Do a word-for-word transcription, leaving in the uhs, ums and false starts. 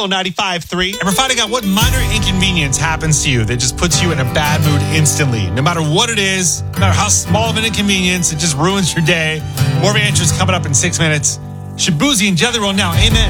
Roll ninety-five point three. And we're finding out what minor inconvenience happens to you that just puts you in a bad mood instantly. No matter what it is, no matter how small of an inconvenience, it just ruins your day. More of your answers coming up in six minutes. Shabuzi and Jelly Roll now. Amen.